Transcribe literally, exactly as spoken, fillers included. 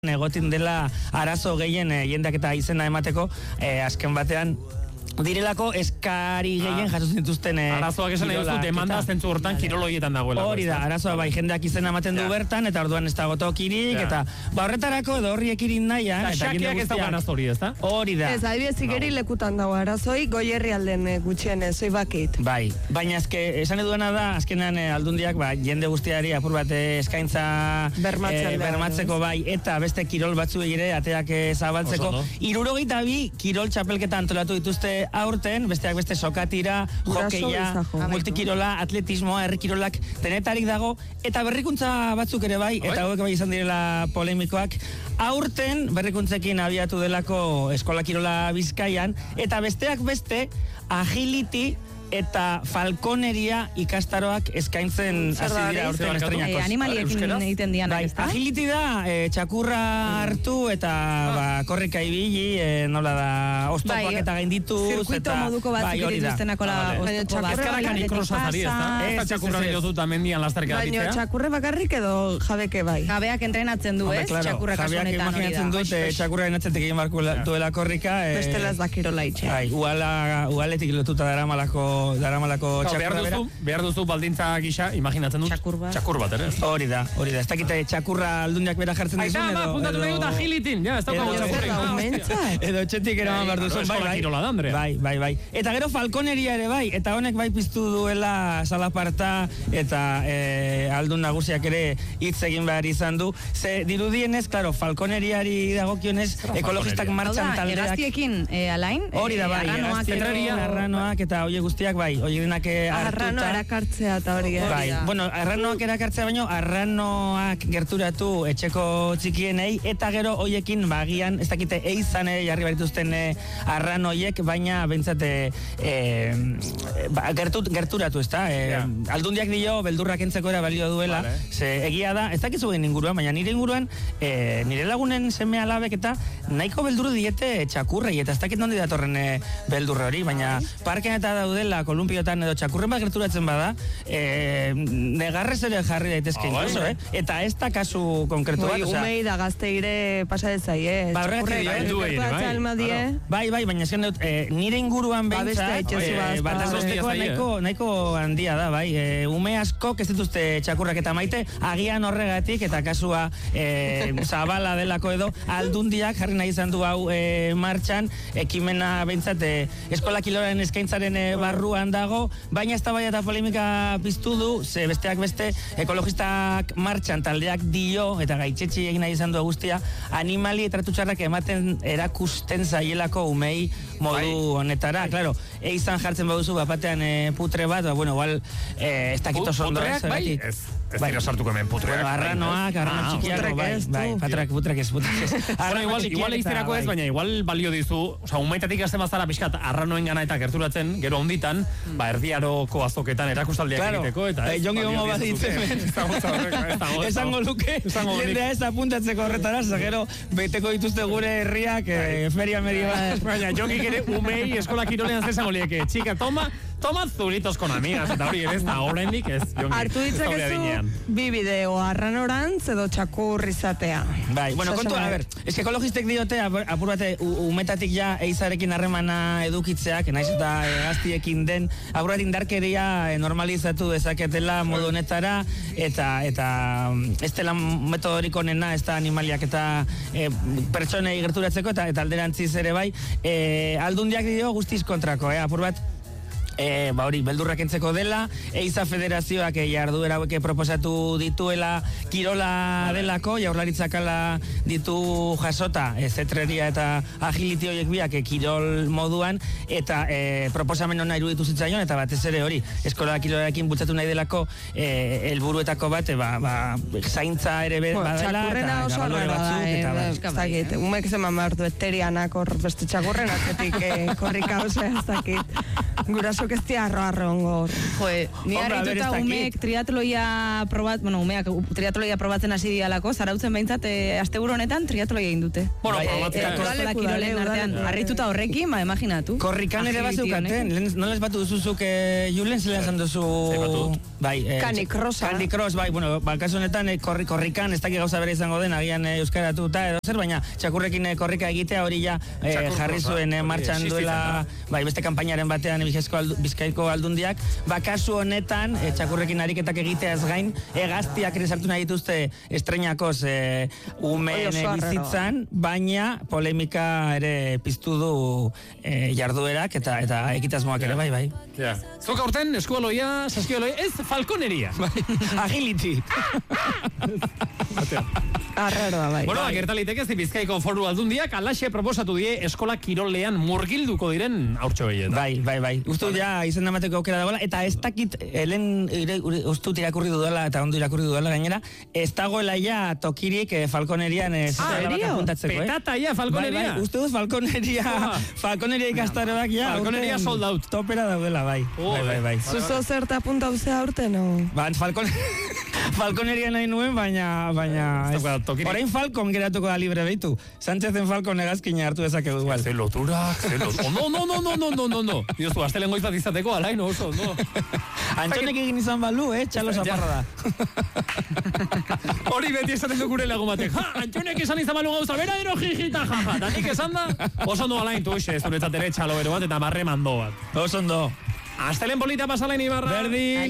Egotin dela arazo gehien e, jendak eta izena emateko, e, azken batean direlako eskari gehien ah. jasotzen dituzten e, arazoak esan edo demanda zentzu hortan kiroloietan dagoela. Hori da, arazoa bai, jendeak izena ematen du bertan, eta orduan ez dago tokirik, eta ba horretarako edo horri ekirin nahian. Eta xakiak ez dago arazo hori, ez da? Hori da. Ez, adibidez igeri lekutan dago arazoi, goierri alden gutxien ez, oi bakit. Bai, baina ezke, esan eduena da, azkenean e, aldundiak, ba, jende guztiari apur bat eskaintza e, bermatzeko bai, eta beste kirol batzu ere, ateak e, zabaltzeko. Hirurogeita bi kirol txapelketa antolatu dituzte aurten, besteak beste sokatira, hokeia, multikirola, atletismoa, herrikirolak denetarik dago, eta berrikuntza batzuk ere bai, eta hauek bai izan direla polemikoak, aurten berrikuntzekin abiatu delako eskola kirola Bizkaian, eta besteak beste, agility eta falconeria ikastaroak eskaintzen hasi dira urtean estreinakoz. E, animaliekin egiten dian, bai, ezta? Agility da, e, txakurra hartu eta ah. ba, korrika ibili, e, nola da, oztopoak bai, eta gaindituz. Zirkuito moduko bat zikituztenako la oztopo bat. Azkarakan ikrosazari, ez da? Ez da txakurra dut amendian lastarka ditzea. Baina txakurre bakarrik edo jabeke bai. Jabeak entrenatzen du, ez? Txakurra kasuanetan hori da. Jabeak imaginatzen dut, txakurra enatzetek egin barko duela korrika. Bestela ez da kirola itxe. Ualetik lotuta dara malako daramalako txakurra bera. Behar duzu baldintza gisa, imaginatzen dut, txakur bat, ere? Hori da, hori da. Ez dakite txakurra aldundiak bera jartzen dizun, edo... Aita, ba, puntatu nahi dut agilitin, ja, ez daukago txakurrik. Edo txetik eraman behar duzu, bai, bai, bai, bai. Eta gero falconeria ere bai, eta honek bai piztu duela salaparta, eta aldun nagusiak ere hitz egin behar izan du. Ze dirudienez, klaro, falconeriari dagokionez, ekologistak martxan taldeak... Hegaztiekin, alain? Hori da, bai, arranoak eta oie guztiak bai, oienak hartuta. Arrano erakartzea eta hori. Bai, bueno, arranoak erakartzea baino, arranoak gerturatu etxeko txikienei, eta gero hoiekin bagian, ez dakite eizan ere jarri barituzten arranoiek, baina bentsate e, ba, gertut, gerturatu, ez da? E, yeah. Aldundiak dio, beldurrak entzeko era balio duela, vale. Ze egia da, ez dakizu egin inguruan, baina nire inguruan, e, nire lagunen seme alabek eta nahiko belduru diete txakurrei, eta ez dakit nondi datorren e, beldurre hori, baina parken eta daudela kolumpiotan edo txakurren bat gerturatzen bada, e, negarrez ere jarri daitezke oh, incluso, eh? Eta ez da kasu konkretu bat. Umei da gazteire pasadezai, eh? Ba, horretik, bai, bai, bai, baina esken dut, e, nire inguruan behintzat, e, bat azosteko nahiko, nahiko handia da, bai, e, ume asko ez dituzte txakurrak eta maite, agian horregatik, eta kasua e, zabala delako edo, aldundiak jarri nahi izan du hau e, martxan, ekimena behintzat, e, eskola kiloren eskaintzaren e, barruan dago, baina ez da bai eta polemika piztu du, ze besteak beste ekologistak martxan taldeak dio, eta gaitxetxi egin nahi izan du guztia, animali etratu txarrak ematen erakusten zaielako umei modu honetara, claro, eizan jartzen baduzu bapatean e, putre bat, ba, bueno, igual e, ez dakito zondo ez, bai, ez, ez dira sartuko hemen putreak. Bueno, arranoak, arrano txikiako, bai, bai, patrak, putrak ez, putrak ez. Bueno, igual, igual eizterako ez, baina igual balio dizu, oza, umaitatik azten bazara pixkat arranoen gana eta gerturatzen, gero honditan, ba, erdiaroko azoketan erakustaldiak claro, egiteko, eta ez. Jongi gomo bat ditzen, esango luke, jendea ez apuntatzeko horretara, gero beteko dituzte gure herriak, feria medieval. Baina, jongi ere umei eskola kirolean zesango lieke, txika, toma, toma zuritos con amigas, eta hori ere ez da, oraindik ez, jongi. Hartu ditzakezu bi bideo, arranorantz edo txakur izatea. Bai, bueno, kontu, a ber, ez que ekologistek diote, apur bate, umetatik ja eizarekin harremana edukitzeak, naiz eta gaztiekin den, apur bat indarkeria normalizatu dezaketela modu honetara, eta eta ez dela metodorik onena, ez da animaliak eta e, pertsonei gerturatzeko, eta, eta alderantziz ere bai, e, aldundiak dio guztiz kontrako, eh, apur bat, E, ba hori, beldurrak entzeko dela, Eiza Federazioak e, jarduera haueke proposatu dituela kirola delako, jaurlaritzakala ditu jasota, e, zetreria eta agility horiek biak e, kirol moduan, eta e, proposamen hona iruditu zitzaion, eta batez ere hori, eskola kirolarekin bultzatu nahi delako e, helburuetako bat, e, ba, ba, zaintza ere be, bueno, badela, eta gabalore batzuk, eta ba, ez dakit, umek zeman behar du eterianak hor beste txakurren atzetik e, korrika osea ez dakit, guraso Umeok ez diarro arrongo. Joe, ni harrituta umeek triatloia probat, bueno, umeak triatloia probatzen hasi dialako, zarautzen behintzat, e, asteburu honetan triatloia egin dute. Bueno, probatzea. Eskola kirolen artean, harrituta horrekin, ba, imaginatu. Korrikan ere bat zeukaten, nola ez batu duzuzuk Julen zela esan duzu... Bai, Canicrossa. Canicross, bai, bueno, ba, kasu honetan korri, korrikan, ez dakik gauza bere izango den, agian euskaratuta edo zer, baina txakurrekin korrika egitea hori ja jarri zuen martxan duela, bai, beste kanpainaren batean Bizkaiko aldundiak, ba, kasu honetan, txakurrekin ariketak egitea ez gain, egaztiak ere sartu nahi dituzte estreinakoz umeen bizitzan, baina polemika ere piztu du jarduerak eta eta ekitasmoak ere, bai, bai. Zuk aurten, eskualoia, saskialoia, ez falconeria. Agility. Arraroa, bai. Bueno, gertaliteke ez Bizkaiko Foru Aldundiak alaxe proposatu die eskola kirolean murgilduko diren haurtxoei. Bai, bai, bai. Ustu ja izen damateko aukera dagoela, eta ez dakit, helen ustut irakurri dudala, eta ondo irakurri dudala gainera, ez dagoela ja tokirik falconerian apuntatzeko, eh? Petata ja, falconeria. Bai, bai, uste duz falconeria, falconeria ikastaroak ja. Falconeria sold out. Topera daudela, bai. Bai, bai, bai. Zuzo zerta apunta uzea urte, no? Ba, falconeria nahi nuen, baina, baina... Horain Falcon geratuko da libre behitu. Sánchezen Falcon egazkina hartu dezakegu igual. Ze lotura, ze lotura. No, no, no, no, no, no, no, no. Dios, tu, aztelen goizat izateko, alain, oso, no. Antxonek egin izan balu, eh? Txalo zaparra da. Hori beti esaten dukure lagumatek. Ha, Antxonek esan izan balu gauza, bera ero jijita, jaja. Ta nik esan da, oso ondo alain, tu, ez duretzat ere txalo bero bat, eta marre mando bat. Oso ondo. Aztelen polita pasalain Ibarra. Berdi.